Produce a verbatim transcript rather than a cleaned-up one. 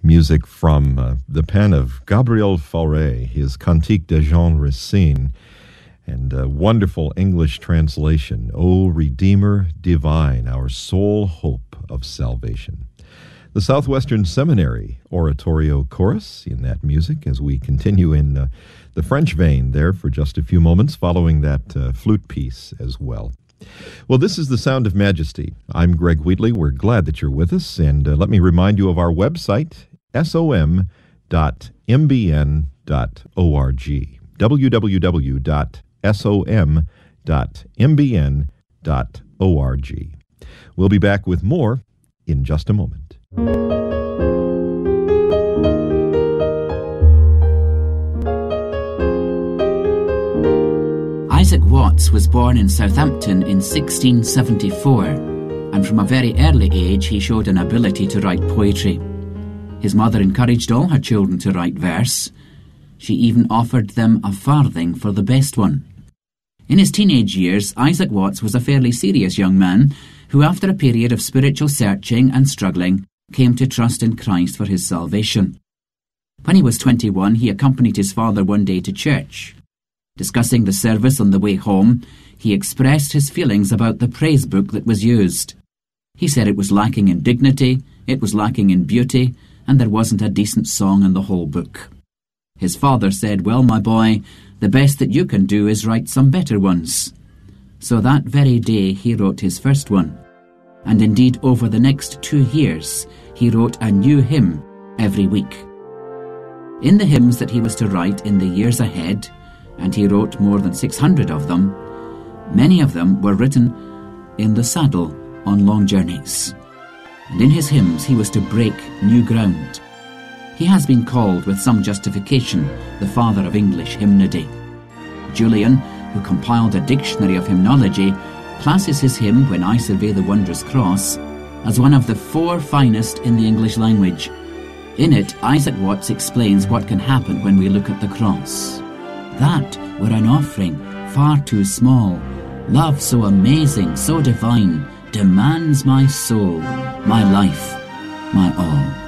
music from uh, the pen of Gabriel Fauré, his Cantique de Jean Racine, and a wonderful English translation, O Redeemer Divine, our sole hope of salvation. The Southwestern Seminary Oratorio Chorus in that music as we continue in uh, the French vein there for just a few moments, following that uh, flute piece as well. Well, this is The Sound of Majesty. I'm Greg Wheatley. We're glad that you're with us, and uh, let me remind you of our website, som dot m b n dot org, w w w dot som dot m b n dot org. We'll be back with more in just a moment. Isaac Watts was born in Southampton in sixteen seventy-four, and from a very early age he showed an ability to write poetry. His mother encouraged all her children to write verse. She even offered them a farthing for the best one. In his teenage years, Isaac Watts was a fairly serious young man who, after a period of spiritual searching and struggling, came to trust in Christ for his salvation. When he was twenty-one, he accompanied his father one day to church. Discussing the service on the way home, he expressed his feelings about the praise book that was used. He said it was lacking in dignity, it was lacking in beauty, and there wasn't a decent song in the whole book. His father said, "Well, my boy, the best that you can do is write some better ones." So that very day he wrote his first one. And indeed, over the next two years, he wrote a new hymn every week. In the hymns that he was to write in the years ahead, and he wrote more than six hundred of them, many of them were written in the saddle on long journeys. And in his hymns he was to break new ground. He has been called, with some justification, the father of English hymnody. Julian, who compiled a dictionary of hymnology, classes his hymn, When I Survey the Wondrous Cross, as one of the four finest in the English language. In it, Isaac Watts explains what can happen when we look at the cross. That were an offering far too small. Love so amazing, so divine, demands my soul, my life, my all.